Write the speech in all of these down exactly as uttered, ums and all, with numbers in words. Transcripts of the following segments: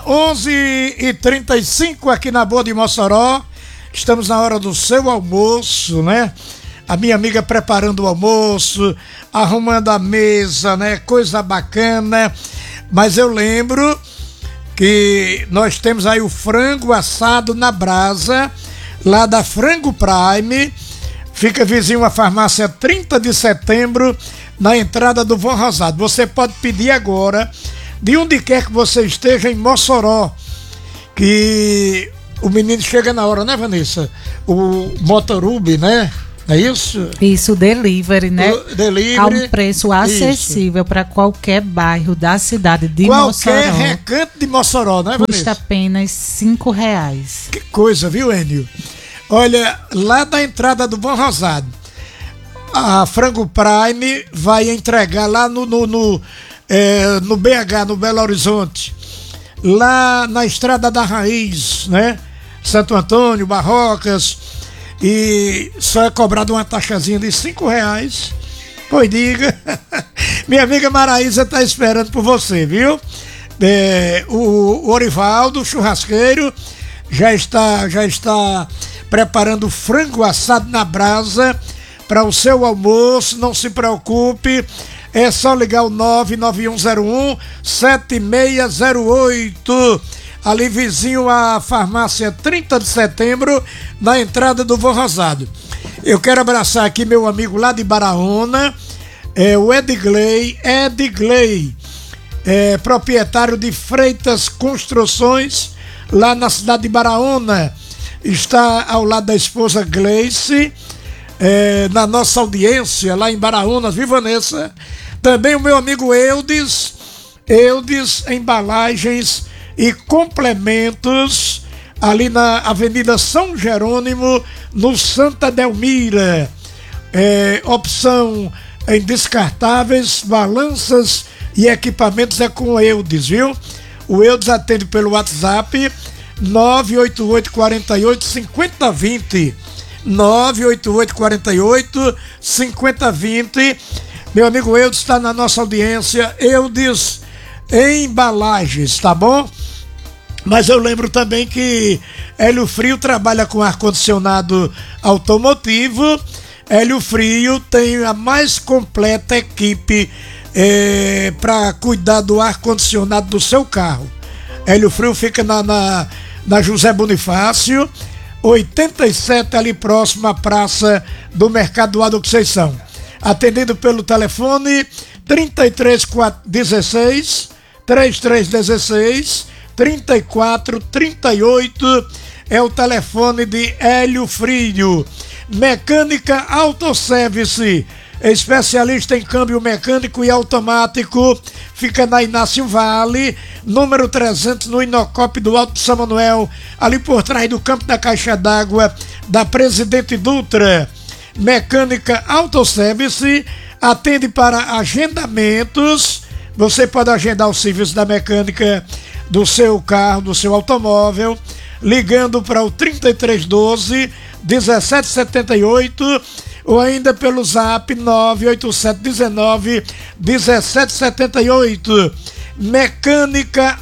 onze e trinta e cinco aqui na Boa de Mossoró. Estamos na hora do seu almoço, né? A minha amiga preparando o almoço, arrumando a mesa, né? Coisa bacana. Mas eu lembro que nós temos aí o frango assado na brasa, lá da Frango Prime. Fica vizinho à farmácia trinta de setembro, na entrada do Vão Rosado. Você pode pedir agora, de onde quer que você esteja em Mossoró, que o menino chega na hora, né, Vanessa? O Motorube, né? É isso? Isso, delivery, né? O delivery. A um preço acessível para qualquer bairro da cidade de qualquer Mossoró. Qualquer recanto de Mossoró, né, Vanessa? Custa apenas cinco reais. Que coisa, viu, Enio? Olha, lá da entrada do Bom Rosado, a Frango Prime vai entregar lá no, no, no, é, no B H, no Belo Horizonte, lá na Estrada da Raiz, né? Santo Antônio, Barrocas, e só é cobrado uma taxazinha de cinco reais. Pois diga, minha amiga Maraísa está esperando por você, viu? É, o, o Orivaldo, churrasqueiro, já está, já está preparando frango assado na brasa para o seu almoço. Não se preocupe, é só ligar o nove nove um zero um sete seis zero oito, ali vizinho à farmácia trinta de setembro, na entrada do Vão Rosado. Eu quero abraçar aqui meu amigo lá de Baraúna, é o Edgley, Edgley, é, proprietário de Freitas Construções, lá na cidade de Baraúna. Está ao lado da esposa Gleice, é, na nossa audiência lá em Baraúna, viu, Vanessa? Também o meu amigo Eudes, Eudes Embalagens e Complementos, ali na Avenida São Jerônimo, no Santa Delmira. É, opção em descartáveis, balanças e equipamentos é com o Eudes, viu? O Eudes atende pelo WhatsApp nove oito oito, quatro oito, cinco zero dois zero, nove oito oito, quatro oito, cinco zero dois zero. Meu amigo Eudes está na nossa audiência, Eudes Embalagens, tá bom? Mas eu lembro também que Hélio Frio trabalha com ar-condicionado automotivo. Hélio Frio tem a mais completa equipe é, para cuidar do ar-condicionado do seu carro. Hélio Frio fica na, na, na José Bonifácio, oitenta e sete, ali próximo à Praça do Mercado do Conceição. Atendido pelo telefone trinta e três, dezesseis, trinta e três dezesseis, trinta e quatro trinta e oito, é o telefone de Hélio Frio. Mecânica Autoservice, especialista em câmbio mecânico e automático, fica na Inácio Vale, número trezentos, no Inocop do Alto de São Manuel, ali por trás do campo da caixa d'água da Presidente Dutra. Mecânica Autoservice atende para agendamentos. Você pode agendar o serviço da mecânica do seu carro, do seu automóvel, ligando para o trinta e três doze, dezessete setenta e oito, ou ainda pelo zap nove oito sete um nove, um sete sete oito. Mecânica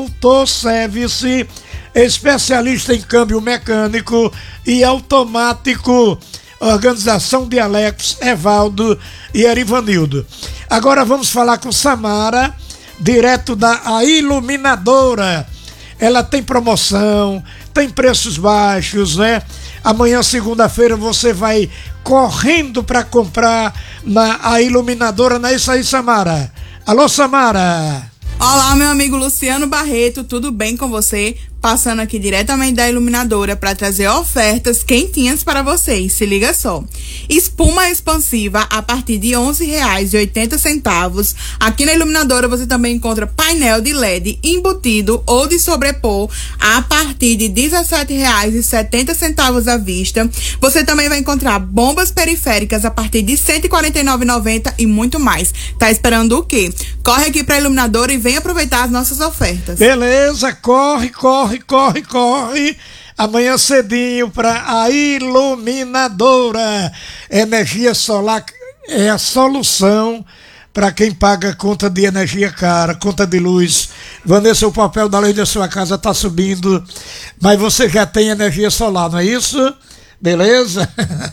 Autoservice, especialista em câmbio mecânico e automático. Organização de Alex, Evaldo e Erivanildo. Agora vamos falar com Samara, direto da A Iluminadora. Ela tem promoção, tem preços baixos, né? Amanhã, segunda-feira, você vai correndo para comprar na A Iluminadora, não é isso aí, Samara? Alô, Samara! Olá, meu amigo Luciano Barreto, tudo bem com você? Passando aqui diretamente da Iluminadora para trazer ofertas quentinhas para vocês. Se liga só. Espuma expansiva a partir de onze reais e oitenta centavos. Aqui na Iluminadora você também encontra painel de L E D embutido ou de sobrepor a partir de dezessete reais e setenta centavos à vista. Você também vai encontrar bombas periféricas a partir de cento e quarenta e nove reais e noventa centavos e muito mais. Tá esperando o quê? Corre aqui para a Iluminadora e vem aproveitar as nossas ofertas. Beleza, corre, corre. Corre, corre, amanhã cedinho para a Iluminadora. Energia solar é a solução para quem paga conta de energia cara, conta de luz. Vanessa, o papel da luz da sua casa está subindo, mas você já tem energia solar, não é isso? Beleza?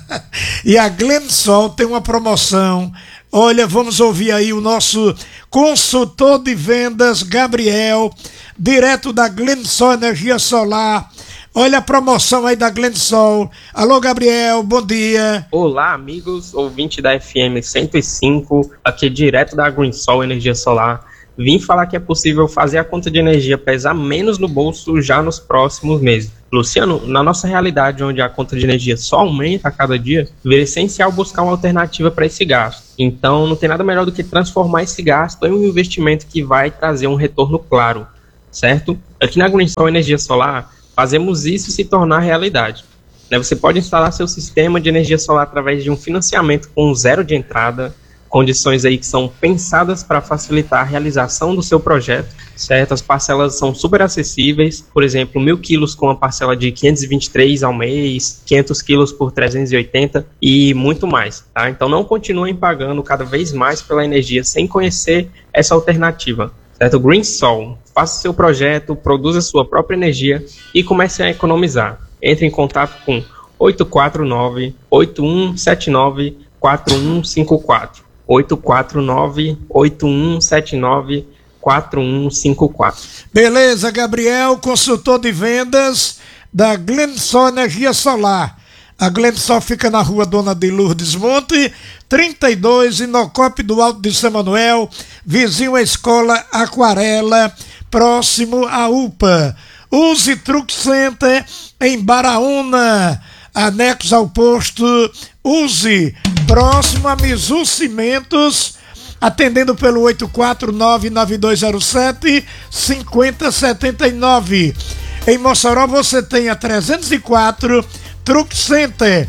E a Glensol tem uma promoção. Olha, vamos ouvir aí o nosso consultor de vendas, Gabriel, direto da Glensol Energia Solar. Olha a promoção aí da Glensol. Alô, Gabriel, bom dia. Olá, amigos, ouvinte da F M cento e cinco, aqui direto da Glensol Energia Solar. Vim falar que é possível fazer a conta de energia pesar menos no bolso já nos próximos meses. Luciano, na nossa realidade, onde a conta de energia só aumenta a cada dia, vira essencial buscar uma alternativa para esse gasto. Então, não tem nada melhor do que transformar esse gasto em um investimento que vai trazer um retorno claro, certo? Aqui na Glensol Energia Solar, fazemos isso se tornar realidade. Você pode instalar seu sistema de energia solar através de um financiamento com zero de entrada, condições aí que são pensadas para facilitar a realização do seu projeto, certo? As parcelas são super acessíveis, por exemplo, mil quilos com a parcela de quinhentos e vinte e três ao mês, quinhentos quilos por trezentos e oitenta e muito mais, tá? Então não continuem pagando cada vez mais pela energia sem conhecer essa alternativa, certo? Glensol, faça seu projeto, produza sua própria energia e comece a economizar. Entre em contato com oito quatro nove, oito um sete nove, quatro um cinco quatro. oito quatro nove, oito um sete nove, quatro um cinco quatro. Beleza, Gabriel, consultor de vendas da Glensol Energia Solar. A Glensol fica na rua Dona de Lourdes Monte, trinta e dois, Inocop do Alto de São Manuel, vizinho à Escola Aquarela, próximo à U P A. Use Truck Center em Baraúna, anexo ao posto Use, próximo a Mizu Cimentos, atendendo pelo oito quatro nove, nove dois zero sete, cinco zero sete nove. Em Mossoró você tem a trezentos e quatro Truck Center,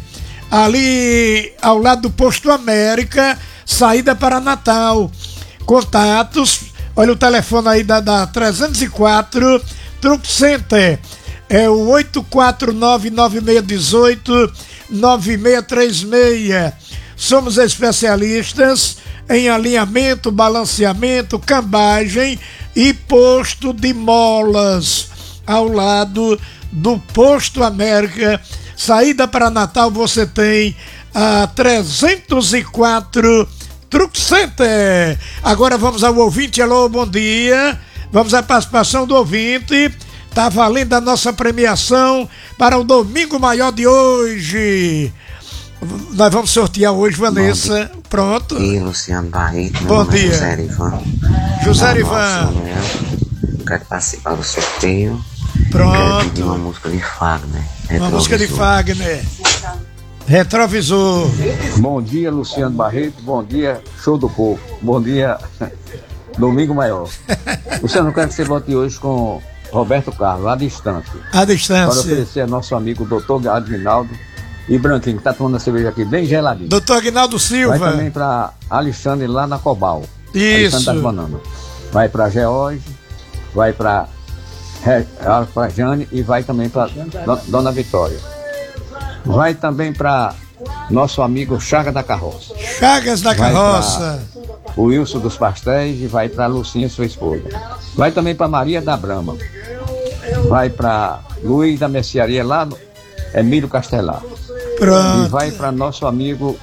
ali ao lado do Posto América, saída para Natal. Contatos, olha o telefone aí da, da trezentos e quatro Truck Center, é o oito quatro nove, nove seis um oito, nove seis três seis. Somos especialistas em alinhamento, balanceamento, cambagem e posto de molas, ao lado do Posto América. Saída para Natal você tem a trezentos e quatro Truck Center. Agora vamos ao ouvinte. Alô, bom dia. Vamos à participação do ouvinte. Tá valendo a nossa premiação para o Domingo Maior de hoje. Nós vamos sortear hoje, Vanessa. Bom Pronto. E Luciano Barreto. Bom dia. É José Ivan. José Ivan. Quero participar do sorteio. Pronto. Quero pedir uma música de Fagner. Uma música de Fagner. Retrovisor. Bom dia, Luciano Barreto. Bom dia, Show do Povo. Bom dia, Domingo Maior. Luciano, eu quero que você vote hoje com Roberto Carlos, à distância. À distância. Para oferecer a nosso amigo doutor Aguinaldo e Branquinho, que está tomando a cerveja aqui bem geladinho. doutor Aguinaldo Silva. Vai também para Alexandre lá na Cobal. Isso. Alexandre das Bananas. Vai para George, vai para para Jane e vai também para Dona Vitória. Vai também para nosso amigo Chagas da Carroça. Chagas da Carroça. O Wilson dos Pastéis e vai para Lucinha, sua esposa. Vai também para Maria da Brama. Vai para Luiz da Mercearia lá no Emílio Castelar. Pronto. E vai para nosso amigo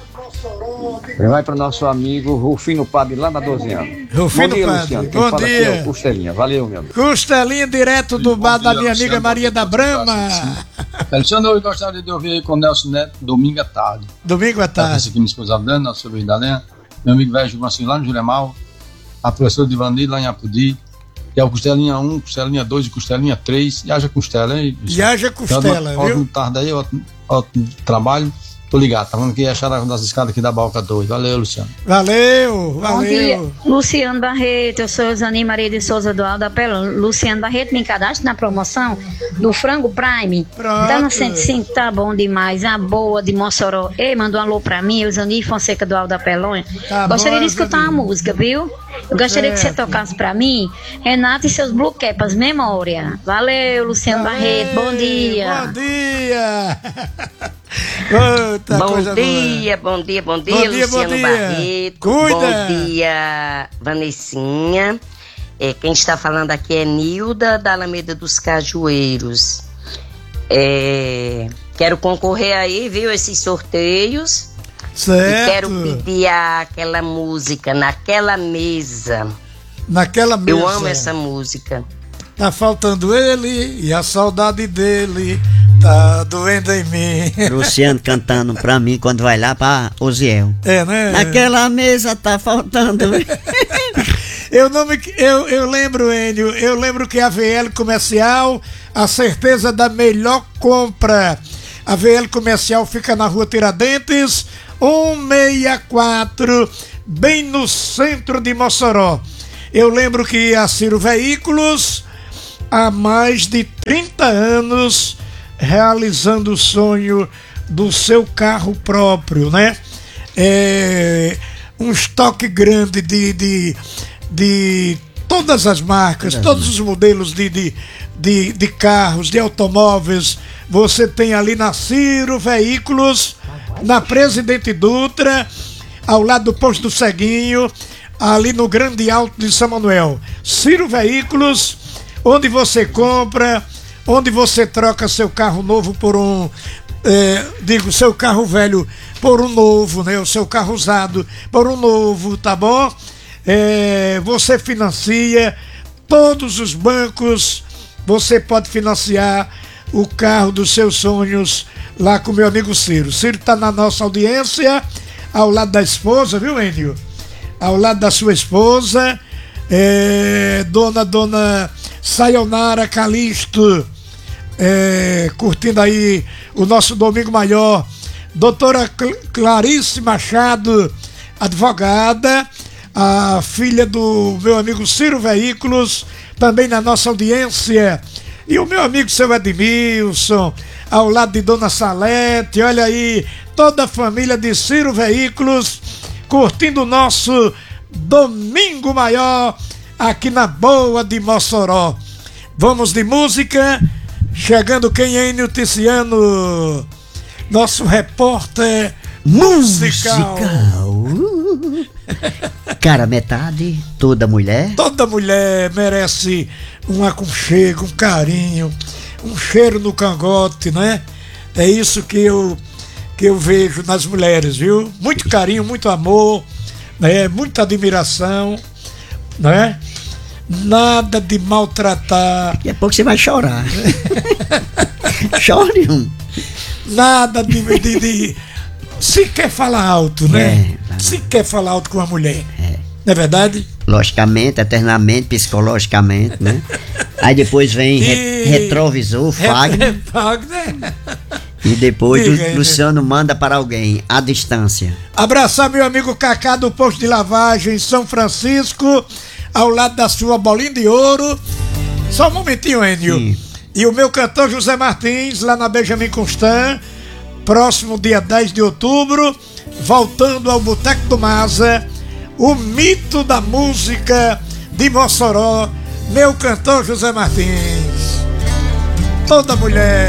E vai para nosso amigo Rufino Padre lá na doze anos. Rufino Bom dia, Padre. Luciano. Quem Bom fala dia. aqui é o Costelinha. Valeu, meu amigo. Costelinha, direto do bar da minha amiga Luciano, Maria da Brama. Alexandre, eu gostaria de ouvir aí com o Nelson Neto, domingo à tarde. Domingo à Tá, tarde. esse aqui, minha esposa Dana, nosso sobrinho da Lenha, meu amigo velho Gilmancinho lá no Juremal, a professora Divani lá em Apudi, que é o Costelinha um, Costelinha dois e Costelinha três. E haja costela, hein? E haja costela, então, viu? Ótimo tarde aí, ótimo, ótimo trabalho. Tô ligado, tá falando que ia achar das escadas aqui da Balca dois. Valeu, Luciano. Valeu, valeu. Bom dia, Luciano Barreto, eu sou Eusani Maria de Souza do Alto da Pela. Luciano Barreto, me cadastre na promoção do Frango Prime. Pronto. Tá no cento e cinco, tá bom demais. A boa de Mossoró. Ei, mandou um alô pra mim, Eusani Fonseca do Alto da Pelonha. Tá gostaria bom, de escutar Eusani. uma música, viu? Eu gostaria Certo. que você tocasse pra mim Renato e seus Blue Capas, memória. Valeu, Luciano Valeu, Barreto, bom dia. Bom dia. Outra bom coisa dia, boa. bom dia, bom dia, bom dia, Luciano bom dia. Barreto. Cuida. Bom dia, Vanessinha. É, quem está falando aqui é Nilda, da Alameda dos Cajueiros. É, quero concorrer aí, viu, esses sorteios. Certo. E quero pedir aquela música, Naquela Mesa. Naquela mesa. Eu amo essa música. Tá faltando ele e a saudade dele tá doendo em mim. Luciano cantando pra mim quando vai lá pra Osiel. É, né? Naquela mesa tá faltando. eu, não me, eu, eu lembro, Enio, eu lembro que a V L Comercial, a certeza da melhor compra. A V L Comercial fica na rua Tiradentes, cento e sessenta e quatro, bem no centro de Mossoró. Eu lembro que a Ciro Veículos, há mais de trinta anos, realizando o sonho do seu carro próprio, né? É, um estoque grande de, de, de todas as marcas, é, todos os modelos de, de, de, de carros, de automóveis. Você tem ali na Ciro Veículos, na Presidente Dutra, ao lado do posto do Ceguinho, ali no Grande Alto de São Manuel. Ciro Veículos, onde você compra, onde você troca seu carro novo por um, é, digo, seu carro velho por um novo, né? O seu carro usado por um novo, tá bom? É, você financia, todos os bancos, você pode financiar o carro dos seus sonhos lá com meu amigo Ciro. Ciro tá na nossa audiência, ao lado da esposa, viu, Enio? Ao lado da sua esposa, é, dona, dona Sayonara Calixto, é, curtindo aí o nosso Domingo Maior. Doutora Clarice Machado, advogada, a filha do meu amigo Ciro Veículos, também na nossa audiência. E o meu amigo seu Edmilson, ao lado de Dona Salete, olha aí, toda a família de Ciro Veículos, curtindo o nosso Domingo Maior aqui na Boa de Mossoró. Vamos de música, chegando quem é Noticiano, nosso repórter musical. musical. Cara, metade, toda mulher. Toda mulher merece um aconchego, um carinho, um cheiro no cangote, né? É isso que eu, que eu vejo nas mulheres, viu? Muito carinho, muito amor, né? Muita admiração, né? Nada de maltratar. Daqui a pouco você vai chorar. Chore um. Nada de, de, de... Se quer falar alto, né? É, Se quer falar alto com a mulher. É. Não é verdade? Logicamente, eternamente, psicologicamente, né? Aí depois vem re retrovisor, Fagner. Fagner. E depois Diga, o Luciano manda para alguém, à distância. Abraçar meu amigo Cacá do Posto de Lavagem, São Francisco, ao lado da sua bolinha de ouro. Só um momentinho, Enio. Sim. E o meu cantor José Martins, lá na Benjamin Constant, próximo dia dez de outubro, voltando ao Boteco do Maza, o mito da música de Mossoró, meu cantor José Martins. Toda mulher